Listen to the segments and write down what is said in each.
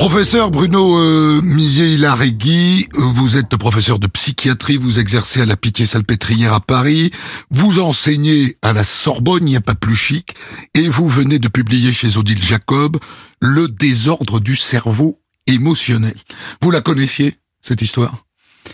Professeur Bruno Millet-Hilaregui, vous êtes professeur de psychiatrie, vous exercez à la Pitié-Salpêtrière à Paris, vous enseignez à la Sorbonne, il n'y a pas plus chic, et vous venez de publier chez Odile Jacob « Le désordre du cerveau émotionnel ». Vous la connaissiez, cette histoire ?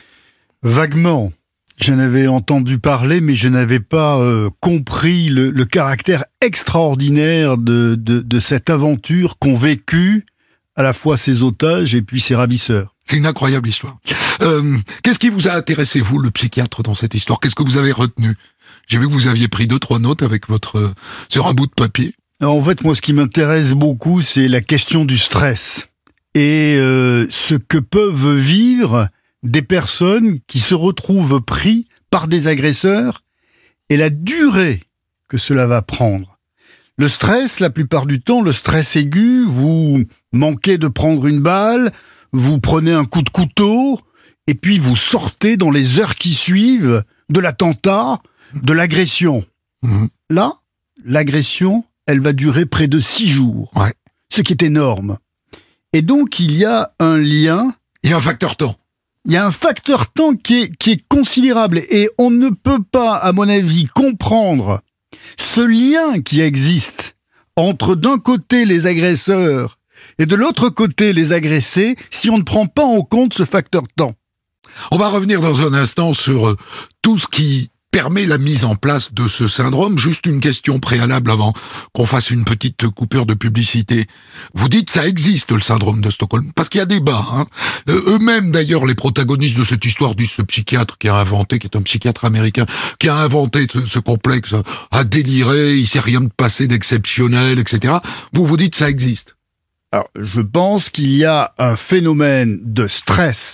Vaguement. J'en avais entendu parler, mais je n'avais pas compris le caractère extraordinaire de cette aventure qu'ont vécu à la fois ses otages et puis ses ravisseurs. C'est une incroyable histoire. Qu'est-ce qui vous a intéressé, vous, le psychiatre, dans cette histoire ? Qu'est-ce que vous avez retenu ? J'ai vu que vous aviez pris 2-3 notes avec sur un bout de papier. Alors, en fait, moi, ce qui m'intéresse beaucoup, c'est la question du stress et ce que peuvent vivre des personnes qui se retrouvent pris par des agresseurs et la durée que cela va prendre. Le stress, la plupart du temps, le stress aigu, vous manquez de prendre une balle, vous prenez un coup de couteau, et puis vous sortez dans les heures qui suivent de l'attentat, de l'agression. Mmh. Là, l'agression, elle va durer près de 6 jours, Ouais. ce qui est énorme. Et donc, il y a un lien. Il y a un facteur temps. Il y a un facteur temps qui est considérable et on ne peut pas, à mon avis, comprendre ce lien qui existe entre d'un côté les agresseurs et de l'autre côté les agressés si on ne prend pas en compte ce facteur temps. On va revenir dans un instant sur tout ce qui permet la mise en place de ce syndrome. Juste une question préalable avant qu'on fasse une petite coupure de publicité. Vous dites ça existe, le syndrome de Stockholm, parce qu'il y a débat. Eux-mêmes, d'ailleurs, les protagonistes de cette histoire disent ce psychiatre qui est un psychiatre américain, qui a inventé ce complexe, a déliré, il sait rien de passé d'exceptionnel, etc. Vous dites ça existe. Alors, je pense qu'il y a un phénomène de stress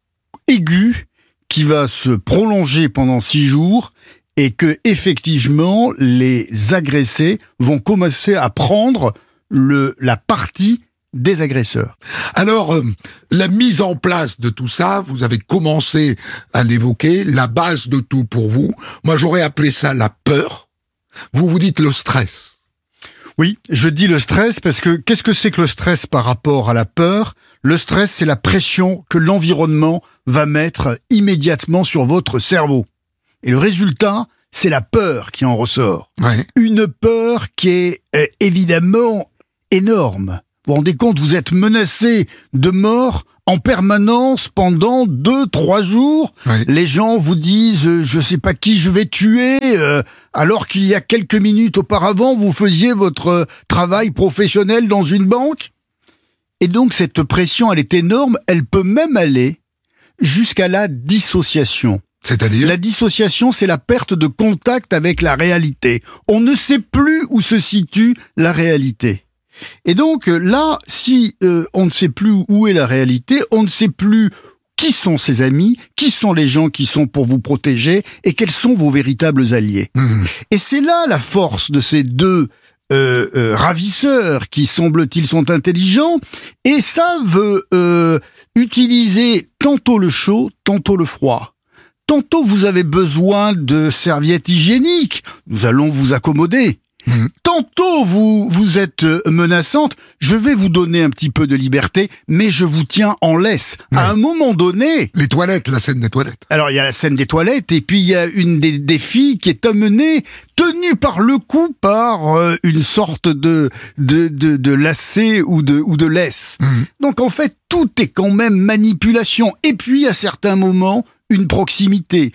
aigu qui va se prolonger pendant 6 jours et que, effectivement, les agressés vont commencer à prendre la partie des agresseurs. Alors, la mise en place de tout ça, vous avez commencé à l'évoquer, la base de tout pour vous. Moi, j'aurais appelé ça la peur. Vous dites le stress. Oui, je dis le stress parce que qu'est-ce que c'est que le stress par rapport à la peur ? Le stress, c'est la pression que l'environnement va mettre immédiatement sur votre cerveau. Et le résultat, c'est la peur qui en ressort. Ouais. Une peur qui est évidemment énorme. Vous vous rendez compte, vous êtes menacé de mort en permanence pendant 2-3 jours. Ouais. Les gens vous disent je sais pas qui je vais tuer, alors qu'il y a quelques minutes auparavant, vous faisiez votre travail professionnel dans une banque. Et donc cette pression, elle est énorme, elle peut même aller jusqu'à la dissociation. C'est-à-dire ? La dissociation, c'est la perte de contact avec la réalité. On ne sait plus où se situe la réalité. Et donc là, si on ne sait plus où est la réalité, on ne sait plus qui sont ses amis, qui sont les gens qui sont pour vous protéger et quels sont vos véritables alliés. Mmh. Et c'est là la force de ces deux ravisseurs qui, semble-t-il, sont intelligents et savent utiliser tantôt le chaud, tantôt le froid. Tantôt vous avez besoin de serviettes hygiéniques, nous allons vous accommoder. Tantôt vous êtes menaçante, je vais vous donner un petit peu de liberté, mais je vous tiens en laisse. Ouais. À un moment donné... Les toilettes, la scène des toilettes. Alors il y a la scène des toilettes, et puis il y a une des filles qui est amenée, tenue par le cou par une sorte de lacet ou de laisse. Donc en fait, tout est quand même manipulation. Et puis à certains moments, une proximité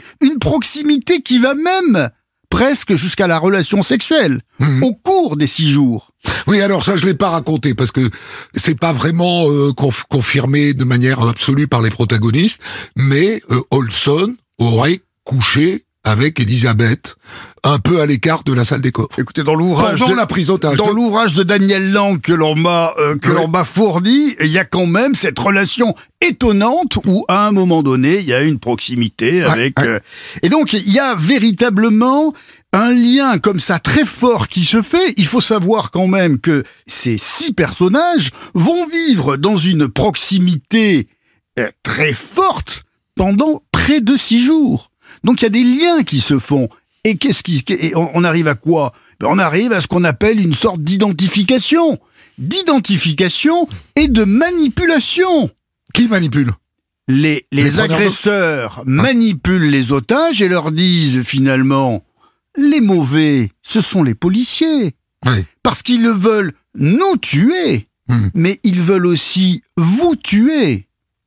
qui va même... presque jusqu'à la relation sexuelle, au cours des 6 jours. Oui, alors ça, je l'ai pas raconté, parce que c'est pas vraiment confirmé de manière absolue par les protagonistes, mais Olson aurait couché avec Elisabeth, un peu à l'écart de la salle des coffres. Écoutez, dans l'ouvrage pendant la prise d'otage. Dans l'ouvrage de Daniel Lang que l'on m'a fourni, il y a quand même cette relation étonnante où, à un moment donné, il y a une proximité avec... Et donc, il y a véritablement un lien comme ça très fort qui se fait. Il faut savoir quand même que ces 6 personnages vont vivre dans une proximité très forte pendant près de 6 jours. Donc il y a des liens qui se font. Et on arrive à quoi ? On arrive à ce qu'on appelle une sorte d'identification. d'identification et de manipulation. Qui manipule ? Les agresseurs manipulent les otages et leur disent finalement, les mauvais, ce sont les policiers. Oui. Parce qu'ils veulent nous tuer, mais ils veulent aussi vous tuer.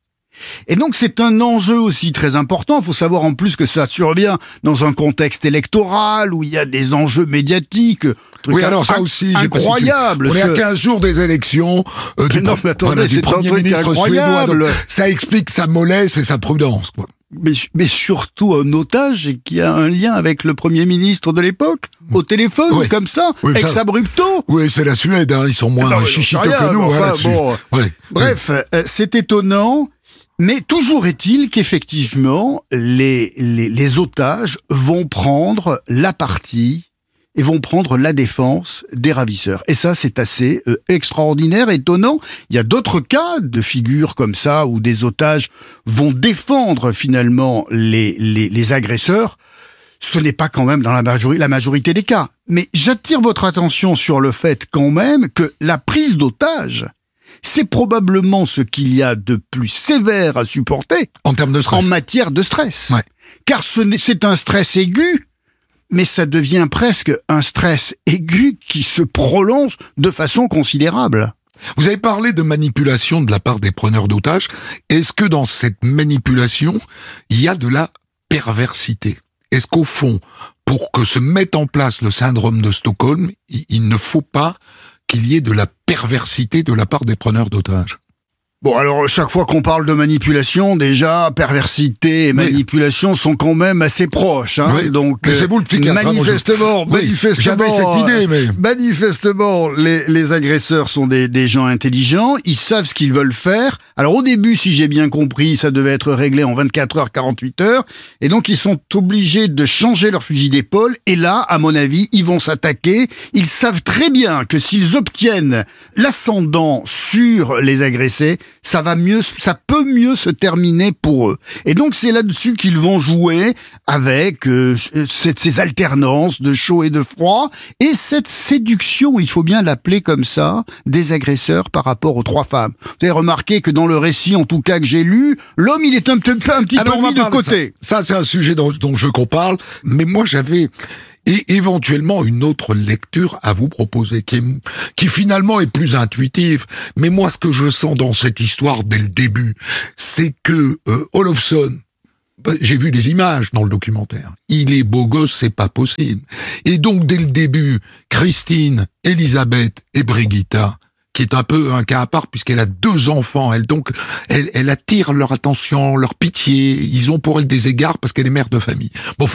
Et donc c'est un enjeu aussi très important. Il faut savoir en plus que ça survient dans un contexte électoral où il y a des enjeux médiatiques. Oui, alors ça aussi, incroyable. On est à 15 jours des élections du Premier ministre suédois. Donc, ça explique sa mollesse et sa prudence, quoi. Mais surtout un otage qui a un lien avec le Premier ministre de l'époque, au téléphone, comme ça, ex abrupto. Oui, c'est la Suède, hein, ils sont moins chichiteux que nous là-dessus. Bref, c'est étonnant, mais toujours est-il qu'effectivement, les otages vont prendre la partie et vont prendre la défense des ravisseurs. Et ça, c'est assez extraordinaire, étonnant. Il y a d'autres cas de figures comme ça où des otages vont défendre finalement les agresseurs. Ce n'est pas quand même dans la majorité des cas. Mais j'attire votre attention sur le fait quand même que la prise d'otage, c'est probablement ce qu'il y a de plus sévère à supporter en termes de stress. En matière de stress. Ouais. Car c'est un stress aigu, mais ça devient presque un stress aigu qui se prolonge de façon considérable. Vous avez parlé de manipulation de la part des preneurs d'otages. Est-ce que dans cette manipulation, il y a de la perversité ? Est-ce qu'au fond, pour que se mette en place le syndrome de Stockholm, il ne faut pas qu'il y ait de la perversité de la part des preneurs d'otages ? Bon, alors, chaque fois qu'on parle de manipulation, déjà, perversité et manipulation sont quand même assez proches, hein. Oui. Donc, mais c'est vous le psychiatre, manifestement, j'avais cette idée, mais... Manifestement, les agresseurs sont des gens intelligents, ils savent ce qu'ils veulent faire. Alors, au début, si j'ai bien compris, ça devait être réglé en 24 heures, 48 heures, et donc ils sont obligés de changer leur fusil d'épaule, et là, à mon avis, ils vont s'attaquer. Ils savent très bien que s'ils obtiennent l'ascendant sur les agressés, ça peut mieux se terminer pour eux. Et donc c'est là-dessus qu'ils vont jouer avec ces alternances de chaud et de froid et cette séduction, il faut bien l'appeler comme ça, des agresseurs par rapport aux trois femmes. Vous avez remarqué que dans le récit, en tout cas que j'ai lu, l'homme il est un petit peu mis de côté. Ça c'est un sujet dont je veux qu'on parle, mais moi j'avais... et éventuellement une autre lecture à vous proposer, qui finalement est plus intuitive. Mais moi, ce que je sens dans cette histoire dès le début, c'est que Olofsson, j'ai vu des images dans le documentaire, il est beau gosse, c'est pas possible. Et donc, dès le début, Christine, Elisabeth et Brigitta, qui est un peu un cas à part puisqu'elle a 2 enfants, elle attire leur attention, leur pitié, ils ont pour elle des égards parce qu'elle est mère de famille. Bon,